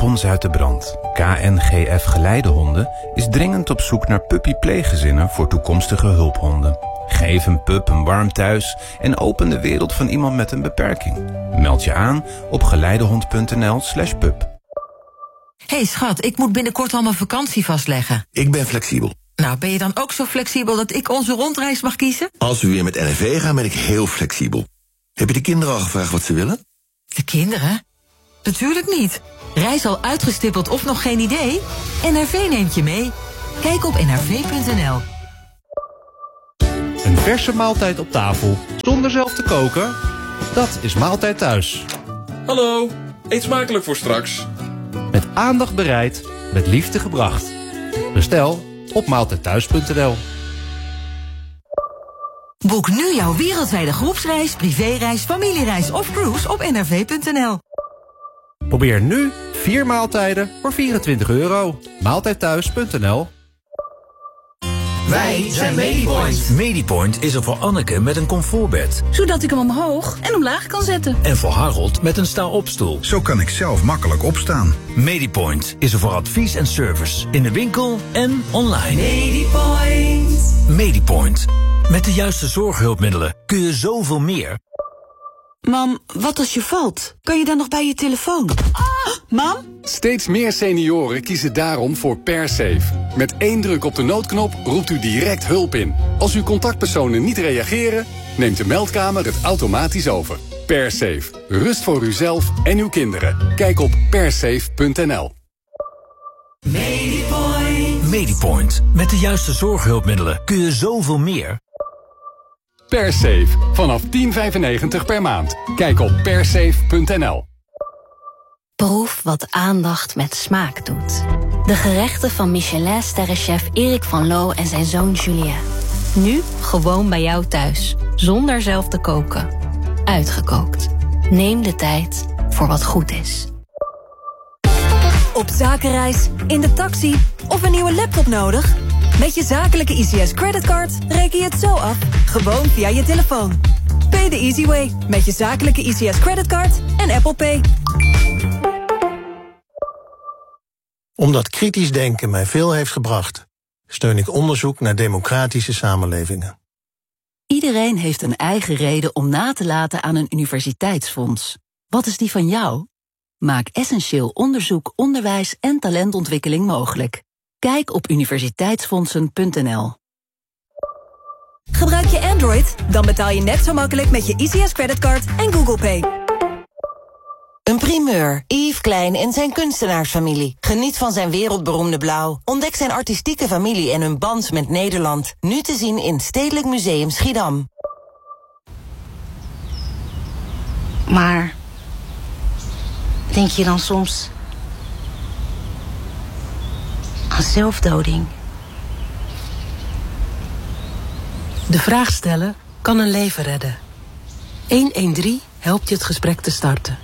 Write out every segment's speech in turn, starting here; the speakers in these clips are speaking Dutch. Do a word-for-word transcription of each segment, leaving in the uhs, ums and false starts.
Help ons uit de brand. K N G F Geleidehonden is dringend op zoek naar puppypleeggezinnen voor toekomstige hulphonden. Geef een pup een warm thuis en open de wereld van iemand met een beperking. Meld je aan op geleidehond.nl slash pup. Hey schat, ik moet binnenkort al mijn vakantie vastleggen. Ik ben flexibel. Nou, ben je dan ook zo flexibel dat ik onze rondreis mag kiezen? Als we weer met N R V gaan, ben ik heel flexibel. Heb je de kinderen al gevraagd wat ze willen? De kinderen? Natuurlijk niet. Reis al uitgestippeld of nog geen idee? N R V neemt je mee. Kijk op n r v punt n l. Een verse maaltijd op tafel, zonder zelf te koken? Dat is Maaltijd Thuis. Hallo, eet smakelijk voor straks. Met aandacht bereid, met liefde gebracht. Bestel op maaltijdthuis punt n l. Boek nu jouw wereldwijde groepsreis, privéreis, familiereis of cruise op n r v punt n l. Probeer nu vier maaltijden voor vierentwintig euro. maaltijdthuis punt n l. Wij zijn Medipoint. Medipoint is er voor Anneke met een comfortbed. Zodat ik hem omhoog en omlaag kan zetten. En voor Harold met een sta-opstoel. Zo kan ik zelf makkelijk opstaan. Medipoint is er voor advies en service. In de winkel en online. Medipoint. Medipoint. Met de juiste zorghulpmiddelen kun je zoveel meer. Mam, wat als je valt? Kan je dan nog bij je telefoon? Ah, mam? Steeds meer senioren kiezen daarom voor PerSafe. Met één druk op de noodknop roept u direct hulp in. Als uw contactpersonen niet reageren, neemt de meldkamer het automatisch over. PerSafe. Rust voor uzelf en uw kinderen. Kijk op persafe punt n l. Medipoint. Medipoint. Met de juiste zorghulpmiddelen kun je zoveel meer. PerSafe. Vanaf tien vijfennegentig per maand. Kijk op persafe punt n l. Proef wat aandacht met smaak doet. De gerechten van Michelin-sterrenchef Erik van Loo en zijn zoon Julien. Nu gewoon bij jou thuis, zonder zelf te koken. Uitgekookt. Neem de tijd voor wat goed is. Op zakenreis, in de taxi of een nieuwe laptop nodig? Met je zakelijke I C S creditcard reken je het zo af, gewoon via je telefoon. Pay the easy way met je zakelijke I C S creditcard en Apple Pay. Omdat kritisch denken mij veel heeft gebracht, steun ik onderzoek naar democratische samenlevingen. Iedereen heeft een eigen reden om na te laten aan een universiteitsfonds. Wat is die van jou? Maak essentieel onderzoek, onderwijs en talentontwikkeling mogelijk. Kijk op universiteitsfondsen punt n l. Gebruik je Android? Dan betaal je net zo makkelijk met je I C S creditcard en Google Pay. Een primeur. Yves Klein en zijn kunstenaarsfamilie. Geniet van zijn wereldberoemde blauw. Ontdek zijn artistieke familie en hun band met Nederland. Nu te zien in Stedelijk Museum Schiedam. Maar denk je dan soms aan zelfdoding? De vraag stellen kan een leven redden. honderddertien helpt je het gesprek te starten.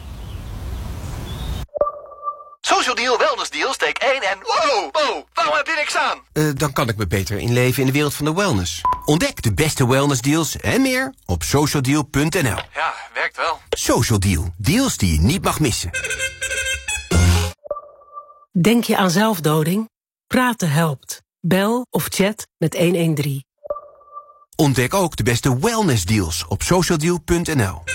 Social Deal, Wellness Deal, steek één en... Wow, wow, waarom heb je niks aan? Uh, dan kan ik me beter inleven in de wereld van de wellness. Ontdek de beste wellness deals en meer op social deal punt n l. Ja, werkt wel. Social Deal, deals die je niet mag missen. Denk je aan zelfdoding? Praten helpt. Bel of chat met honderddertien. Ontdek ook de beste wellness deals op social deal punt n l.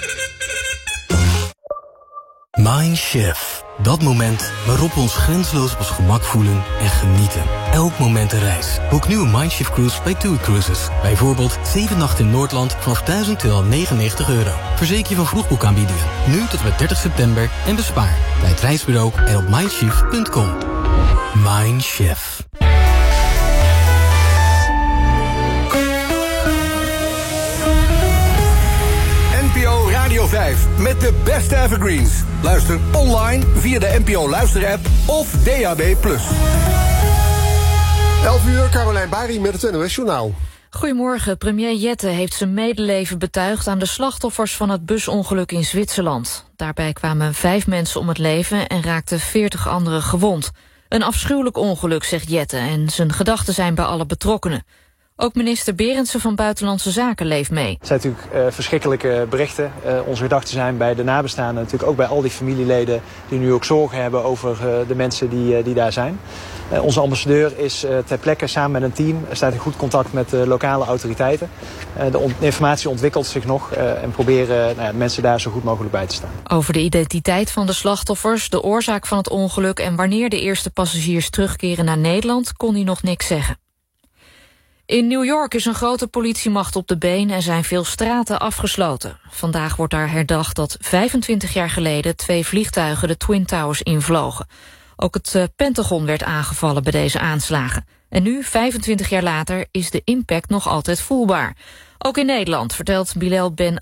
Mindchef. Dat moment waarop we ons grenzeloos op ons gemak voelen en genieten. Elk moment een reis. Boek nu een Mindchef cruise bij TUI Cruises. Bijvoorbeeld zeven nachten in Noordland vanaf duizend tweehonderdnegenennegentig euro. Verzeker je van vroegboekaanbiedingen. Nu tot en met dertig september en bespaar. Bij het reisbureau en op mindchef punt com. Mindchef. N P O Radio vijf met de beste evergreens. Luister online via de N P O Luister-app of D A B plus. elf uur, Carolijn Bari met het N O S Journaal. Goedemorgen. Premier Jette heeft zijn medeleven betuigd aan de slachtoffers van het busongeluk in Zwitserland. Daarbij kwamen vijf mensen om het leven en raakten veertig anderen gewond. Een afschuwelijk ongeluk, zegt Jette, en zijn gedachten zijn bij alle betrokkenen. Ook minister Berendsen van Buitenlandse Zaken leeft mee. Het zijn natuurlijk uh, verschrikkelijke berichten. Uh, onze gedachten zijn bij de nabestaanden, natuurlijk ook bij al die familieleden die nu ook zorgen hebben over uh, de mensen die, uh, die daar zijn. Uh, onze ambassadeur is uh, ter plekke samen met een team, uh, staat in goed contact met de lokale autoriteiten. Uh, de on- informatie ontwikkelt zich nog uh, en proberen uh, nou ja, mensen daar zo goed mogelijk bij te staan. Over de identiteit van de slachtoffers, de oorzaak van het ongeluk en wanneer de eerste passagiers terugkeren naar Nederland kon hij nog niks zeggen. In New York is een grote politiemacht op de been en zijn veel straten afgesloten. Vandaag wordt daar herdacht dat vijfentwintig jaar geleden twee vliegtuigen de Twin Towers invlogen. Ook het uh, Pentagon werd aangevallen bij deze aanslagen. En nu, vijfentwintig jaar later, is de impact nog altijd voelbaar. Ook in Nederland, vertelt Bilal Ben